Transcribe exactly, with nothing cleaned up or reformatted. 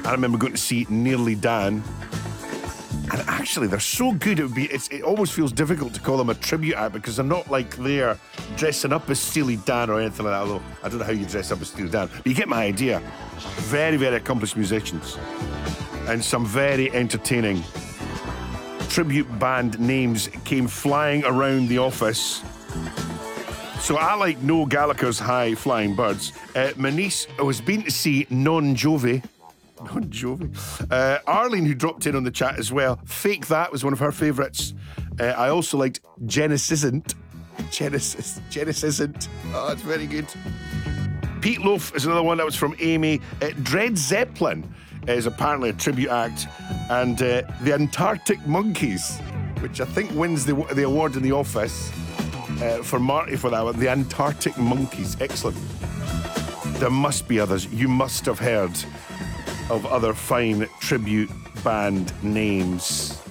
I remember going to see Nearly Dan. And actually, they're so good, it would be, it's, it almost feels difficult to call them a tribute act because they're not like they're dressing up as Steely Dan or anything like that, although I don't know how you dress up as Steely Dan. But you get my idea. Very, very accomplished musicians. And some very entertaining tribute band names came flying around the office. So I like No Gallagher's High Flying Birds. Uh, my niece was been to see Non Jovi. Non Jovi. Uh, Arlene, who dropped in on the chat as well. Fake That was one of her favourites. Uh, I also liked Genesisn't. Genesis. Genesisn't. Oh, it's very good. Pete Loaf is another one that was from Amy. Uh, Dred Zeppelin is apparently a tribute act. And uh, the Antarctic Monkeys, which I think wins the, the award in the office uh, for Marty for that one. The Antarctic Monkeys. Excellent. There must be others. You must have heard of other fine tribute band names.